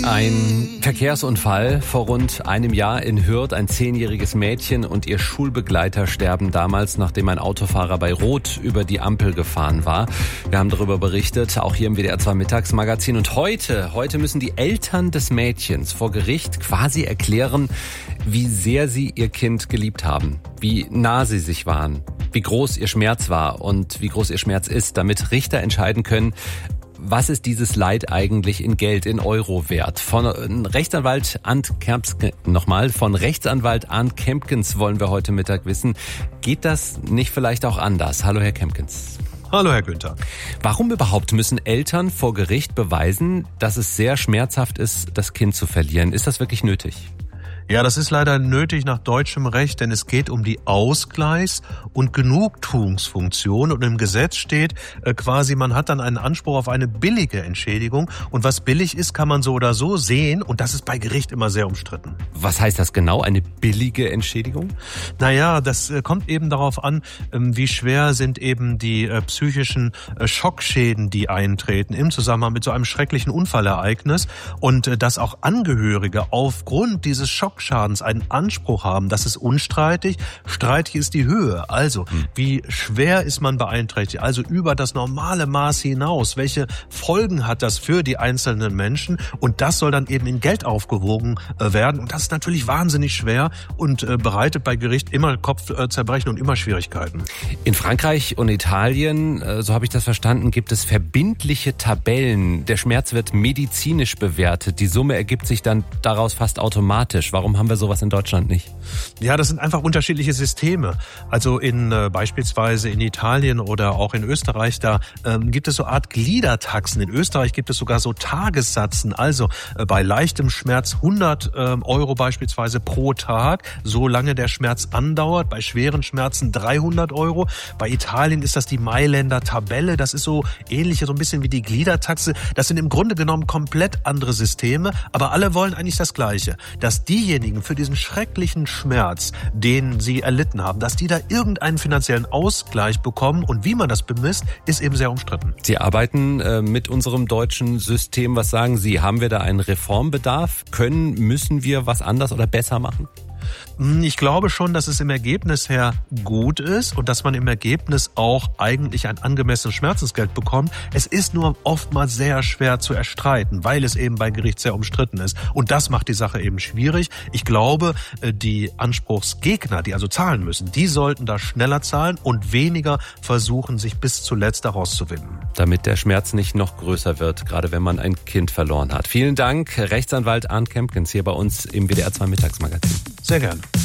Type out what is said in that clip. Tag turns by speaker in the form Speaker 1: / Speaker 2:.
Speaker 1: Ein Verkehrsunfall vor rund einem Jahr in Hürth. Ein 10-jähriges Mädchen und ihr Schulbegleiter sterben damals, nachdem ein Autofahrer bei Rot über die Ampel gefahren war. Wir haben darüber berichtet, auch hier im WDR 2 Mittagsmagazin. Und heute müssen die Eltern des Mädchens vor Gericht quasi erklären, wie sehr sie ihr Kind geliebt haben, wie nah sie sich waren, wie groß ihr Schmerz war und wie groß ihr Schmerz ist, damit Richter entscheiden können, was ist dieses Leid eigentlich in Geld, in Euro wert? Von Rechtsanwalt Arndt Kempkens wollen wir heute Mittag wissen. Geht das nicht vielleicht auch anders? Hallo, Herr Kempkens.
Speaker 2: Hallo, Herr Günther.
Speaker 1: Warum überhaupt müssen Eltern vor Gericht beweisen, dass es sehr schmerzhaft ist, das Kind zu verlieren? Ist das wirklich nötig?
Speaker 2: Ja, das ist leider nötig nach deutschem Recht, denn es geht um die Ausgleichs- und Genugtuungsfunktion. Und im Gesetz steht quasi, man hat dann einen Anspruch auf eine billige Entschädigung. Und was billig ist, kann man so oder so sehen. Und das ist bei Gericht immer sehr umstritten.
Speaker 1: Was heißt das genau, eine billige Entschädigung?
Speaker 2: Naja, das kommt eben darauf an, wie schwer sind eben die psychischen Schockschäden, die eintreten im Zusammenhang mit so einem schrecklichen Unfallereignis. Und dass auch Angehörige aufgrund dieses Schockschadens einen Anspruch haben, das ist unstreitig. Streitig ist die Höhe. Also, wie schwer ist man beeinträchtigt? Also über das normale Maß hinaus. Welche Folgen hat das für die einzelnen Menschen? Und das soll dann eben in Geld aufgewogen werden. Und das ist natürlich wahnsinnig schwer und bereitet bei Gericht immer Kopfzerbrechen und immer Schwierigkeiten.
Speaker 1: In Frankreich und Italien, so habe ich das verstanden, gibt es verbindliche Tabellen. Der Schmerz wird medizinisch bewertet. Die Summe ergibt sich dann daraus fast automatisch. Warum haben wir sowas in Deutschland nicht?
Speaker 2: Ja, das sind einfach unterschiedliche Systeme. Also beispielsweise in Italien oder auch in Österreich, da gibt es so Art Gliedertaxen. In Österreich gibt es sogar so Tagessatzen. Also bei leichtem Schmerz 100 Euro beispielsweise pro Tag, solange der Schmerz andauert. Bei schweren Schmerzen 300 Euro. Bei Italien ist das die Mailänder Tabelle. Das ist so ähnlich, so ein bisschen wie die Gliedertaxe. Das sind im Grunde genommen komplett andere Systeme, aber alle wollen eigentlich das Gleiche. Dass diejenigen für diesen schrecklichen Schmerz, den sie erlitten haben, dass die da irgendeinen finanziellen Ausgleich bekommen. Und wie man das bemisst, ist eben sehr umstritten.
Speaker 1: Sie arbeiten mit unserem deutschen System. Was sagen Sie? Haben wir da einen Reformbedarf? Müssen wir was anders oder besser machen?
Speaker 2: Ich glaube schon, dass es im Ergebnis her gut ist und dass man im Ergebnis auch eigentlich ein angemessenes Schmerzensgeld bekommt. Es ist nur oftmals sehr schwer zu erstreiten, weil es eben bei Gericht sehr umstritten ist. Und das macht die Sache eben schwierig. Ich glaube, die Anspruchsgegner, die also zahlen müssen, die sollten da schneller zahlen und weniger versuchen, sich bis zuletzt daraus zu winden.
Speaker 1: Damit der Schmerz nicht noch größer wird, gerade wenn man ein Kind verloren hat. Vielen Dank, Rechtsanwalt Arndt Kempkens hier bei uns im WDR 2 Mittagsmagazin.
Speaker 2: Sehr gerne.